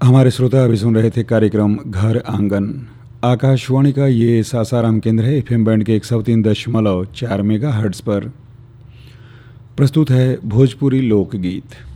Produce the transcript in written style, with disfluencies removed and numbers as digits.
हमारे श्रोता अभी सुन रहे थे कार्यक्रम घर आंगन। आकाशवाणी का ये सासाराम केंद्र है। एफएम बैंड के 103.4 मेगा हर्ट्ज पर प्रस्तुत है भोजपुरी लोकगीत।